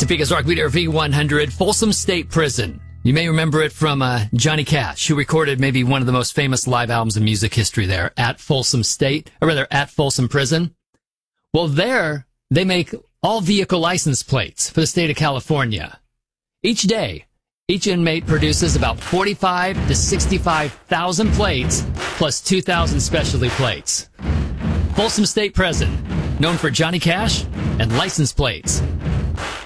Topeka's Rock Leader V100, Folsom State Prison. You may remember it from Johnny Cash, who recorded maybe one of the most famous live albums in music history there at Folsom State, or rather at Folsom Prison. Well, there they make all vehicle license plates for the state of California. Each day, each inmate produces about 45 to 65,000 plates plus 2,000 specialty plates. Folsom State Prison, known for Johnny Cash and license plates.